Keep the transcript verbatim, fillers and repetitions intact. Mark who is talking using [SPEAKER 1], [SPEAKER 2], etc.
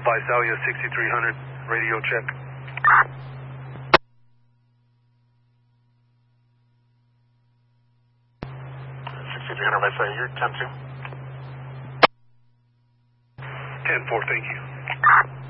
[SPEAKER 1] Visalia sixty-three hundred, radio check.
[SPEAKER 2] sixty-three hundred Visalia, you're ten two.
[SPEAKER 1] ten four, thank you.